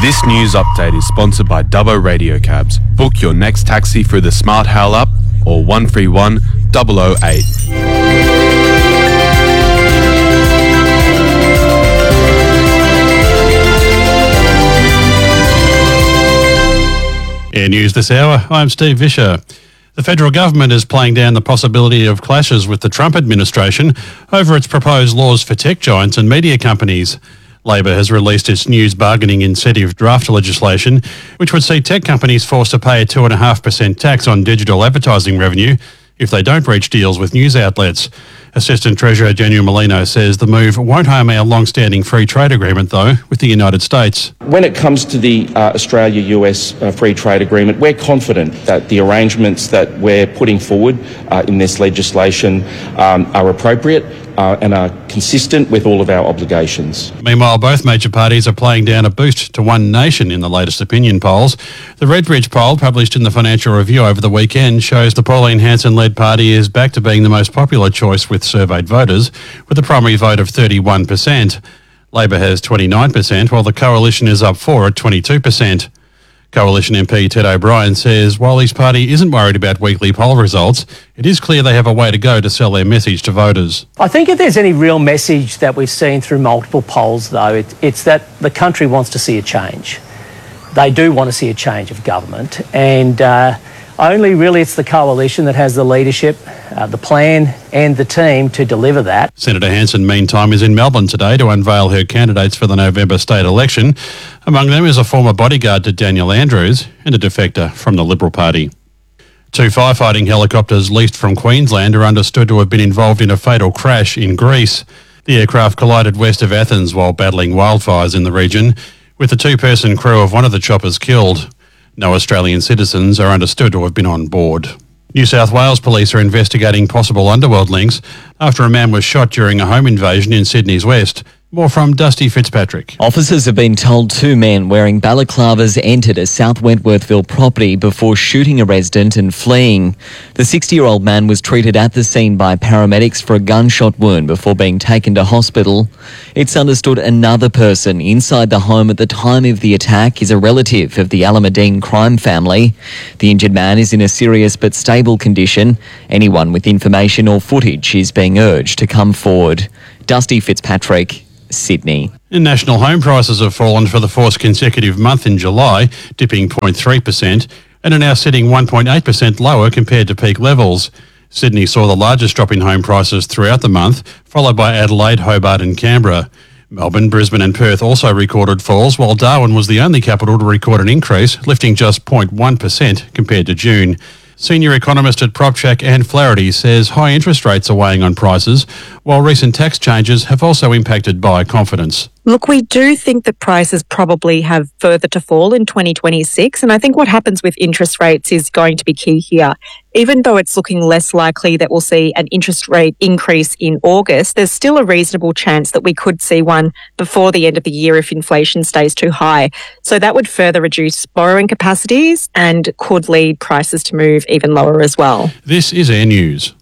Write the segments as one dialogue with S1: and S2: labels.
S1: This news update is sponsored by Dubbo Radio Cabs. Book your next taxi through the Smart Hail app or 131 008.
S2: Air News this hour, I'm Steve Vischer. The federal government is playing down the possibility of clashes with the Trump administration over its proposed laws for tech giants and media companies. Labor has released its news bargaining incentive draft legislation, which would see tech companies forced to pay a 2.5% tax on digital advertising revenue if they don't reach deals with news outlets. Assistant Treasurer Daniel Molino says the move won't harm our long-standing free trade agreement, though, with the United States.
S3: When it comes to the Australia-US free trade agreement, we're confident that the arrangements that we're putting forward in this legislation are appropriate and are consistent with all of our obligations.
S2: Meanwhile, both major parties are playing down a boost to One Nation in the latest opinion polls. The Redbridge poll, published in the Financial Review over the weekend, shows the Pauline Hanson-led party is back to being the most popular choice with surveyed voters, with a primary vote of 31%. Labor has 29%, while the Coalition is up 4 at 22%. Coalition MP Ted O'Brien says while his party isn't worried about weekly poll results, it is clear they have a way to go to sell their message to voters.
S4: I think if there's any real message that we've seen through multiple polls, though, it's that the country wants to see a change. They do want to see a change of government, and only really it's the Coalition that has the leadership, the plan and the team to deliver that.
S2: Senator Hanson, meantime, is in Melbourne today to unveil her candidates for the November state election. Among them is a former bodyguard to Daniel Andrews and a defector from the Liberal Party. 2 firefighting helicopters leased from Queensland are understood to have been involved in a fatal crash in Greece. The aircraft collided west of Athens while battling wildfires in the region, with the 2-person crew of one of the choppers killed. No Australian citizens are understood to have been on board. New South Wales police are investigating possible underworld links after a man was shot during a home invasion in Sydney's west. More from Dusty Fitzpatrick.
S5: Officers have been told 2 men wearing balaclavas entered a South Wentworthville property before shooting a resident and fleeing. The 60-year-old man was treated at the scene by paramedics for a gunshot wound before being taken to hospital. It's understood another person inside the home at the time of the attack is a relative of the Alameddine crime family. The injured man is in a serious but stable condition. Anyone with information or footage is being urged to come forward. Dusty Fitzpatrick, Sydney.
S2: And national home prices have fallen for the 4th consecutive month in July, dipping 0.3%, and are now sitting 1.8% lower compared to peak levels. Sydney saw the largest drop in home prices throughout the month, followed by Adelaide, Hobart and Canberra. Melbourne, Brisbane and Perth also recorded falls, while Darwin was the only capital to record an increase, lifting just 0.1% compared to June. Senior economist at PropCheck Anne Flaherty says high interest rates are weighing on prices, while recent tax changes have also impacted buyer confidence.
S6: Look, we do think that prices probably have further to fall in 2026, and I think what happens with interest rates is going to be key here. Even though it's looking less likely that we'll see an interest rate increase in August, there's still a reasonable chance that we could see one before the end of the year if inflation stays too high. So that would further reduce borrowing capacities and could lead prices to move even lower as well.
S2: This is Air News.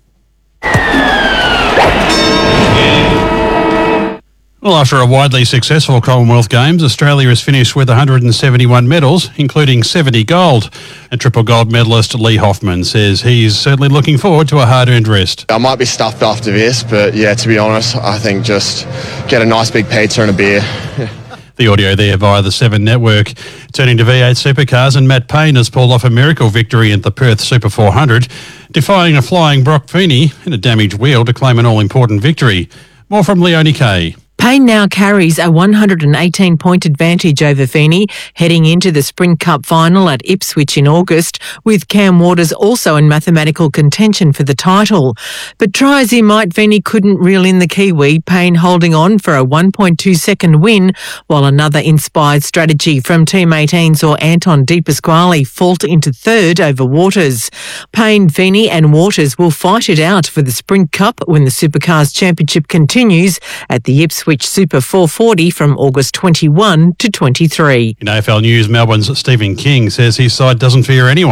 S2: Well, after a widely successful Commonwealth Games, Australia has finished with 171 medals, including 70 gold. And triple gold medalist Lee Hoffman says he's certainly looking forward to a hard-earned rest.
S7: I might be stuffed after this, but yeah, to be honest, I think just get a nice big pizza and a beer.
S2: The audio there via the 7 network. Turning to V8 supercars, and Matt Payne has pulled off a miracle victory at the Perth Super 400, defying a flying Brock Feeney and a damaged wheel to claim an all-important victory. More from Leonie Kay.
S8: Payne now carries a 118-point advantage over Feeney, heading into the Sprint Cup final at Ipswich in August, with Cam Waters also in mathematical contention for the title. But try as he might, Feeney couldn't reel in the Kiwi, Payne holding on for a 1.2-second win, while another inspired strategy from Team 18 saw Anton De Pasquale fault into third over Waters. Payne, Feeney and Waters will fight it out for the Sprint Cup when the Supercars Championship continues at the Ipswich Super 440 from August 21 to 23.
S2: In AFL News, Melbourne's Stephen King says his side doesn't fear anyone.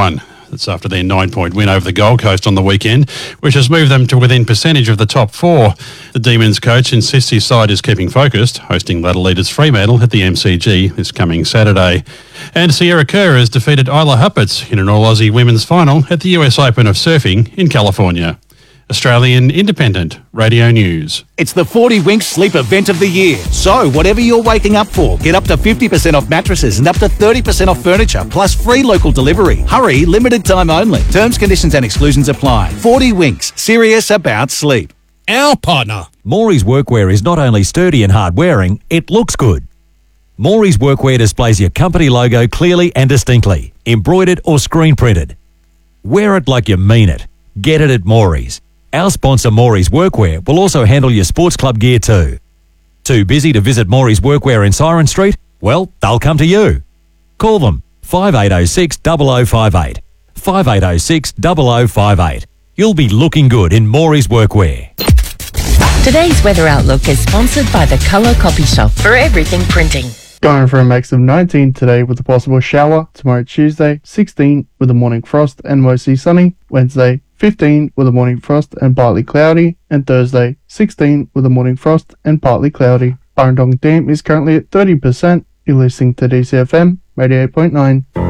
S2: That's after their 9-point win over the Gold Coast on the weekend, which has moved them to within percentage of the top 4. The Demons coach insists his side is keeping focused, hosting ladder leaders Fremantle at the MCG this coming Saturday. And Sierra Kerr has defeated Isla Huppertz in an All-Aussie women's final at the US Open of Surfing in California. Australian Independent Radio News.
S9: It's the 40 Winks Sleep Event of the Year. So, whatever you're waking up for, get up to 50% off mattresses and up to 30% off furniture, plus free local delivery. Hurry, limited time only. Terms, conditions and exclusions apply. 40 Winks, serious about sleep.
S10: Our partner. Morey's Workwear is not only sturdy and hard wearing, it looks good. Morey's Workwear displays your company logo clearly and distinctly, embroidered or screen printed. Wear it like you mean it. Get it at Morey's. Our sponsor Morey's Workwear will also handle your sports club gear too. Too busy to visit Morey's Workwear in Siren Street? Well, they'll come to you. Call them 5806 0058. 5806 0058. You'll be looking good in Morey's Workwear.
S11: Today's weather outlook is sponsored by the Colour Copy Shop for everything printing.
S12: Going for a max of 19 today with a possible shower. Tomorrow Tuesday, 16 with a morning frost and mostly sunny. Wednesday, 15 with a morning frost and partly cloudy. And Thursday, 16 with a morning frost and partly cloudy. Burrendong Dam is currently at 30%. You're listening to DCFM 88.9.